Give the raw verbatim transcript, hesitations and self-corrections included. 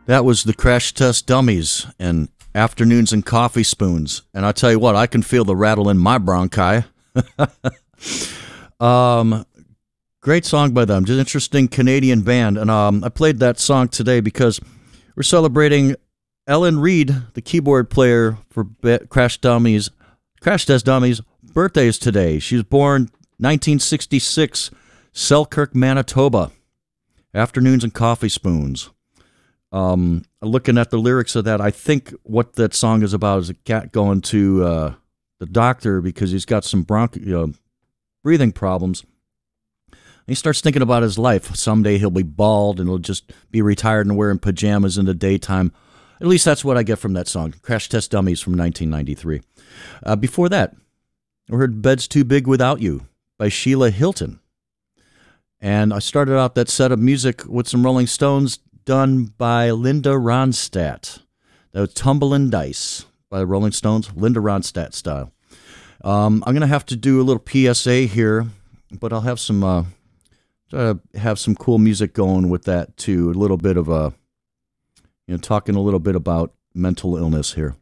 That was the Crash Test Dummies and Afternoons and Coffee Spoons. And I tell you what, I can feel the rattle in my bronchi. um, great song by them. Just interesting Canadian band. And um, I played that song today because we're celebrating Ellen Reed, the keyboard player for Be- Crash Dummies, Crash Test Dummies, birthdays today. She was born nineteen sixty-six, Selkirk, Manitoba. Afternoons and Coffee Spoons. Um, looking at the lyrics of that, I think what that song is about is a cat going to uh, the doctor because he's got some bronch- uh, breathing problems. He starts thinking about his life. Someday he'll be bald and he'll just be retired and wearing pajamas in the daytime. At least that's what I get from that song, Crash Test Dummies from nineteen ninety-three. Uh, before that, I heard Bed's Too Big Without You by Sheila Hilton. And I started out that set of music with some Rolling Stones done by Linda Ronstadt. That was Tumblin' Dice by the Rolling Stones, Linda Ronstadt style. Um, I'm going to have to do a little P S A here, but I'll have some uh, uh, have some cool music going with that too. A little bit of a, you know, talking a little bit about mental illness here.